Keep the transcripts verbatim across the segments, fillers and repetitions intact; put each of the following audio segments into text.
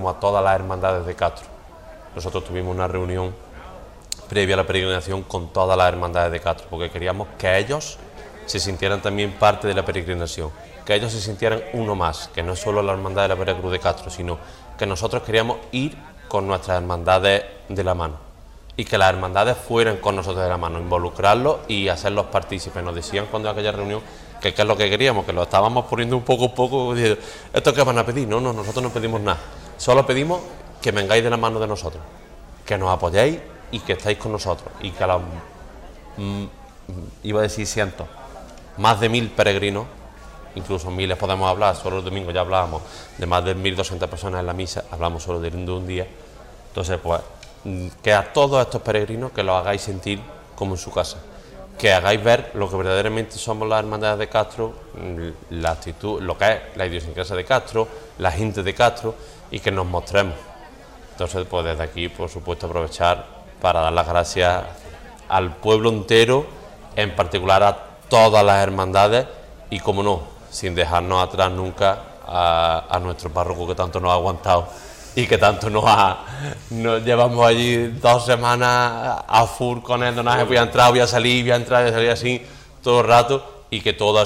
invitamos a todas las hermandades de Castro. Nosotros tuvimos una reunión previa a la peregrinación con todas las hermandades de Castro, porque queríamos que ellos se sintieran también parte de la peregrinación, que ellos se sintieran uno más, que no es solo la hermandad de la Vera Cruz de Castro, sino que nosotros queríamos ir con nuestras hermandades de la mano y que las hermandades fueran con nosotros de la mano, involucrarlos y hacerlos partícipes. Nos decían cuando en aquella reunión que qué es lo que queríamos, que lo estábamos poniendo un poco a poco, diciendo, ¿esto qué van a pedir? No, no, nosotros no pedimos nada, solo pedimos que vengáis de la mano de nosotros, que nos apoyéis y que estáis con nosotros, y que a los, mm, iba a decir cientos, más de mil peregrinos, incluso miles podemos hablar, solo el domingo ya hablábamos de más de mil doscientas personas en la misa, hablamos solo de un día. Entonces, pues, que a todos estos peregrinos que los hagáis sentir como en su casa, que hagáis ver lo que verdaderamente somos las hermandades de Castro, la actitud, lo que es la idiosincrasia de Castro, la gente de Castro, y que nos mostremos. Entonces, pues desde aquí, por supuesto, aprovechar para dar las gracias al pueblo entero, en particular a todas las hermandades, y como no, sin dejarnos atrás nunca a, a nuestro párroco que tanto nos ha aguantado y que tanto nos ha nos llevamos allí dos semanas a full con él, no nada, voy a entrar, voy a salir, voy a entrar, voy a salir así todo el rato, y que todo ha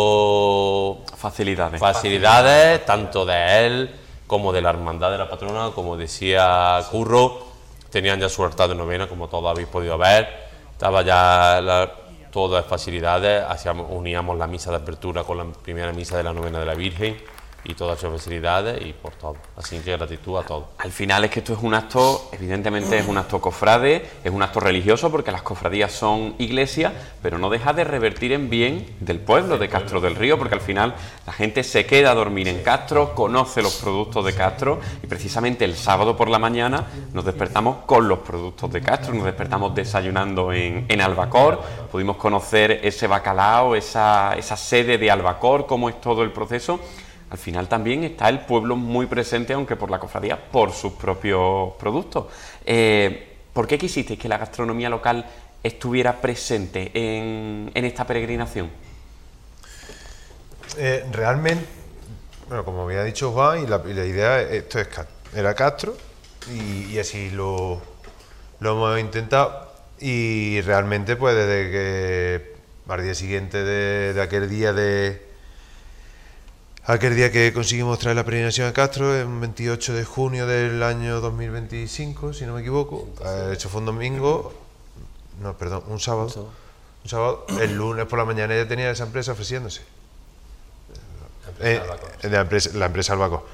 sido facilidades, facilidades tanto de él como de la hermandad de la patrona, como decía Curro, tenían ya su altar de novena, como todos habéis podido ver, estaba ya la, todas facilidades, hacíamos, uníamos la misa de apertura con la primera misa de la novena de la Virgen, y todas esas facilidades y por todo. Así que gratitud a todos. Al final es que esto es un acto, evidentemente es un acto cofrade, es un acto religioso porque las cofradías son iglesias, pero no deja de revertir en bien del pueblo de Castro del Río, porque al final la gente se queda a dormir en Castro, conoce los productos de Castro, y precisamente el sábado por la mañana nos despertamos con los productos de Castro, nos despertamos desayunando en, en Albacor, pudimos conocer ese bacalao, esa, esa sede de Albacor, cómo es todo el proceso. Al final también está el pueblo muy presente, aunque por la cofradía, por sus propios productos. Eh, ¿Por qué quisisteis que la gastronomía local estuviera presente en, en esta peregrinación? Eh, realmente, bueno, como había dicho Juan, y la, y la idea, esto es era Castro, y, y así lo, lo hemos intentado, y realmente pues desde que al día siguiente de, de aquel día de... Aquel día que conseguimos traer la peregrinación a Castro, el veintiocho de junio del año dos mil veinticinco, si no me equivoco, de hecho fue un domingo, no, perdón, un sábado, un sábado, el lunes por la mañana ya tenía esa empresa ofreciéndose, eh, la empresa, la empresa Albacor,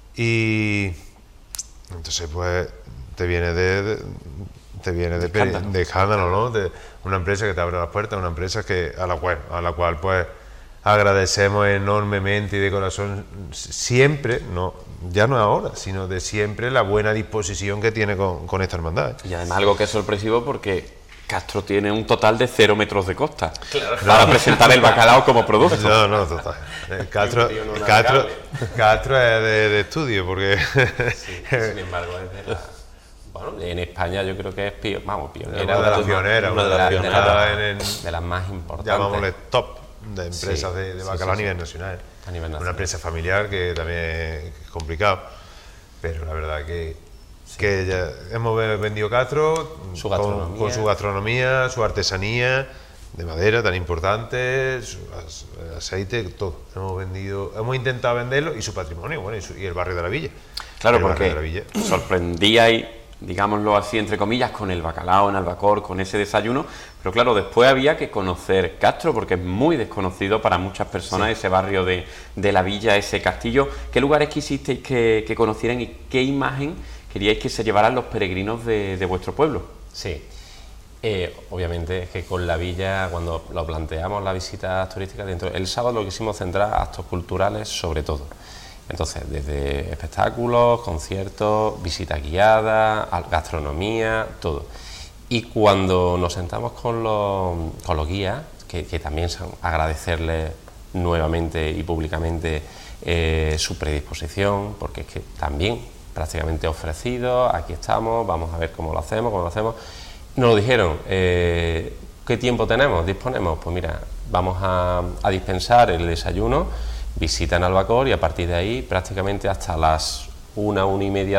y entonces pues te viene de, de te viene de, de, escándalo. de escándalo, ¿no? De una empresa que te abre las puertas, una empresa que a la cual, a la cual pues agradecemos enormemente y de corazón siempre, no, ya no ahora, sino de siempre, la buena disposición que tiene con, con esta hermandad. Y además algo que es sorpresivo porque Castro tiene un total de cero metros de costa, claro, para no presentar el bacalao como producto. No, no, total. Castro, Castro, Castro es de, de estudio, porque... Sí, sin embargo es de la... Bueno, en España yo creo que es pio, vamos, pionera. Una de las pioneras, una de las pioneras, de, de las más importantes. Llamámosle top de empresas sí, de, de bacalao sí, sí, a nivel nacional. A nivel nacional. Una empresa familiar que también es complicado, pero la verdad que, sí, que ya hemos vendido Castro su con, con su gastronomía, su artesanía de madera tan importante, su aceite, todo. Hemos vendido, hemos intentado venderlo, y su patrimonio, bueno, y, su, y el barrio de la Villa. Claro, el porque la Villa. Sorprendíais, digámoslo así, entre comillas, con el bacalao en Albacor, con ese desayuno, pero claro, después había que conocer Castro, porque es muy desconocido para muchas personas, sí, ese barrio de, de la Villa, ese castillo. ¿Qué lugares quisisteis que, que conocieran y qué imagen queríais que se llevaran los peregrinos de, de vuestro pueblo? Sí, eh, obviamente es que con la Villa, cuando lo planteamos las visitas turísticas, dentro el sábado lo quisimos centrar a actos culturales sobre todo. Entonces, desde espectáculos, conciertos, visitas guiadas, gastronomía, todo. Y cuando nos sentamos con los, con los guías, que, que también son agradecerles nuevamente y públicamente eh, su predisposición, porque es que también prácticamente ofrecidos, aquí estamos, vamos a ver cómo lo hacemos, cómo lo hacemos. Nos dijeron, eh, ¿qué tiempo tenemos? ¿Disponemos? Pues mira, vamos a, a dispensar el desayuno, visita en Albacor, y a partir de ahí prácticamente hasta las una, una y media